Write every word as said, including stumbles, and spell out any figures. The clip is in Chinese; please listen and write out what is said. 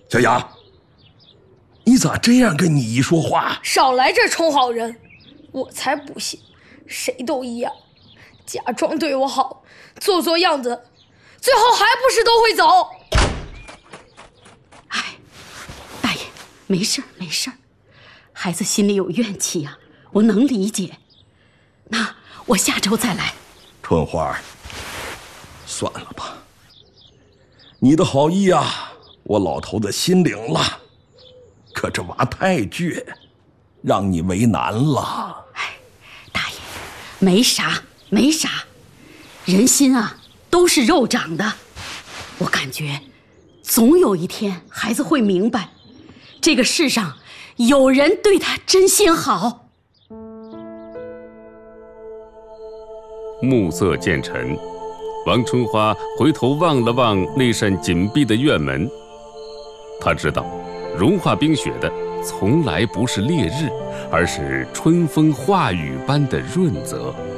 小雅，你咋这样跟你姨说话？ 少来这充好人，我才不信，谁都一样，假装对我好，做做样子，最后还不是都会走。 哎，大爷，没事儿没事儿，孩子心里有怨气呀、啊，我能理解。那我下周再来。 春花，算了吧，你的好意啊，我老头子心领了，可这娃太倔，让你为难了。 哎，大爷，没啥没啥，人心啊都是肉长的，我感觉总有一天孩子会明白，这个世上有人对他真心好。 暮色渐沉，王春花回头望了望那扇紧闭的院门，她知道融化冰雪的从来不是烈日，而是春风化雨般的润泽。